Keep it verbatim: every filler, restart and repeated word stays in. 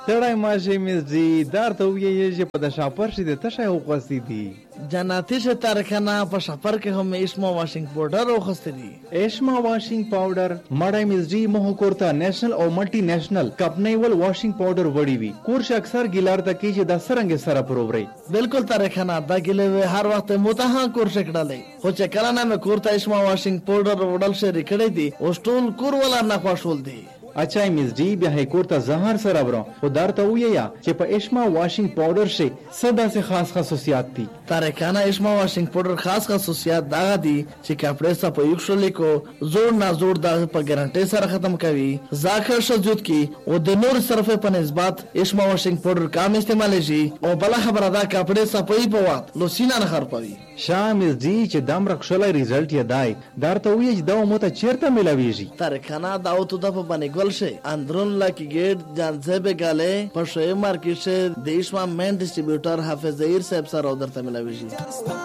ستړی ماشي مزدي دار ته ویې چې په د شاپر شي د تشه وغوستې دي جناتي شه تارکانا په شاپر کې هم اسما واشنګ پاوډر وغوستې دي. ایشما واشنګ پاوډر مړی مزدي مه کورته نېشنل او ملټي نېشنل کپنیول واشنګ پاوډر وړي وي کورش اکثر ګیلار ته کې چې د سرنګ سره پروبري بالکل تارکانا دا ګلې هر وخت متها کورش کړلې خو چې کله نه مې کورته اسما واشنګ پاوډر وړل شي ریکړې دي او ټول کور ولا نه خوشول دي. اچھا مزدی بیا هی کورته زهر سره برو خو درته ویا چې په اشما واشنګ پاوډر شي صدا سے خاص خصوصیات دي. تارکانا اشما واشنګ پاوډر خاص خصوصیات دا دي چې کپڑے سره په یو شل کو زور نه زور دا په ګارانټي سره ختم کوي ځاخر شجود کی او د نور صرفه په نسبت اشما واشنګ پاوډر کم استعمال شي او بل خبره دا کپڑے سره په پوات لو سینا نه خر پوي شامل دی چې دم رخصله ریزلټ یې دای درته وی چې دا مو ته چیرته ملاویږي. تارکانا دا او ته د په باندې ګل شي اندرون لاکی گیټ جانځبه غاله په شوی مارکیټ شه د اسما مین ډیسټریبیوټر حافظ زهیر صاحب سره درته ملاویږي.